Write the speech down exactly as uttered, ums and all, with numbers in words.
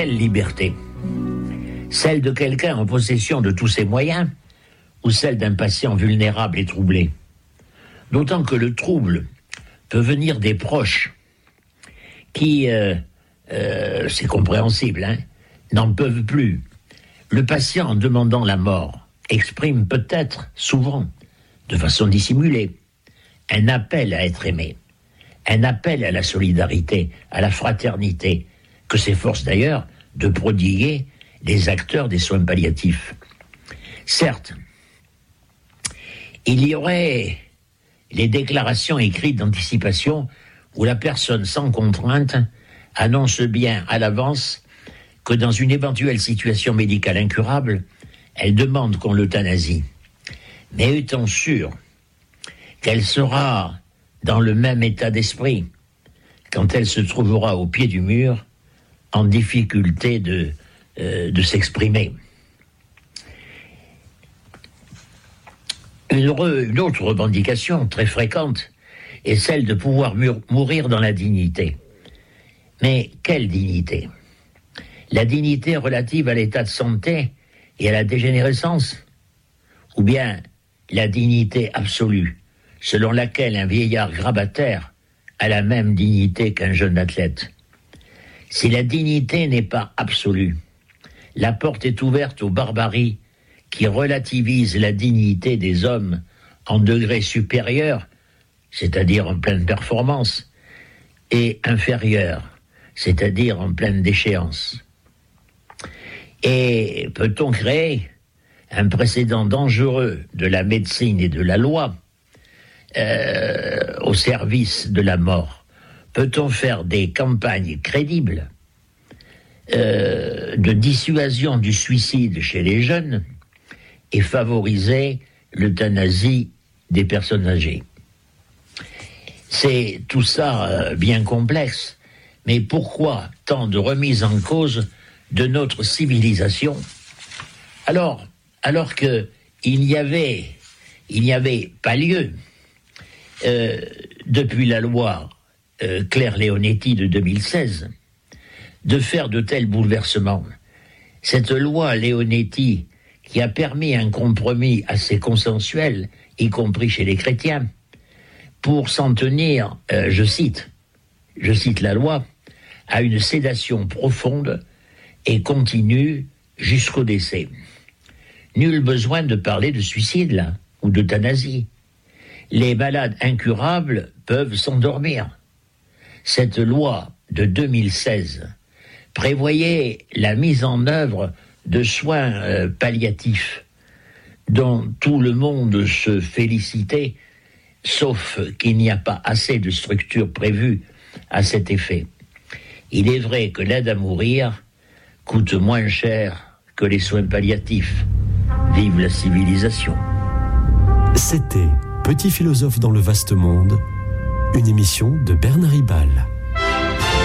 quelle liberté ? Celle de quelqu'un en possession de tous ses moyens ou celle d'un patient vulnérable et troublé ? D'autant que le trouble peut venir des proches qui, euh, euh, c'est compréhensible, hein, n'en peuvent plus. Le patient, en demandant la mort, exprime peut-être, souvent, de façon dissimulée, un appel à être aimé, un appel à la solidarité, à la fraternité, que s'efforcent d'ailleurs de prodiguer les acteurs des soins palliatifs. Certes, il y aurait les déclarations écrites d'anticipation où la personne sans contrainte annonce bien à l'avance que dans une éventuelle situation médicale incurable, elle demande qu'on l'euthanasie. Mais étant sûre qu'elle sera dans le même état d'esprit quand elle se trouvera au pied du mur, en difficulté de, euh, de s'exprimer. Une, re, une autre revendication très fréquente est celle de pouvoir mur, mourir dans la dignité. Mais quelle dignité ? La dignité relative à l'état de santé et à la dégénérescence ? Ou bien la dignité absolue, selon laquelle un vieillard grabataire a la même dignité qu'un jeune athlète ? Si la dignité n'est pas absolue, la porte est ouverte aux barbaries qui relativisent la dignité des hommes en degré supérieur, c'est-à-dire en pleine performance, et inférieur, c'est-à-dire en pleine déchéance. Et peut-on créer un précédent dangereux de la médecine et de la loi euh, au service de la mort ? Peut-on faire des campagnes crédibles euh, de dissuasion du suicide chez les jeunes et favoriser l'euthanasie des personnes âgées ? C'est tout ça euh, bien complexe, mais pourquoi tant de remises en cause de notre civilisation ? Alors, alors que il n'y avait, il n'y avait pas lieu euh, depuis la loi Euh, Claire Leonetti de deux mille seize, de faire de tels bouleversements. Cette loi Leonetti, qui a permis un compromis assez consensuel, y compris chez les chrétiens, pour s'en tenir, euh, je cite, je cite la loi, à une sédation profonde et continue jusqu'au décès. Nul besoin de parler de suicide, là, ou d'euthanasie. Les malades incurables peuvent s'endormir. Cette loi de deux mille seize prévoyait la mise en œuvre de soins euh, palliatifs dont tout le monde se félicitait, sauf qu'il n'y a pas assez de structures prévues à cet effet. Il est vrai que l'aide à mourir coûte moins cher que les soins palliatifs. Vive la civilisation. C'était Petit philosophe dans le vaste monde, une émission de Bernard Ribal.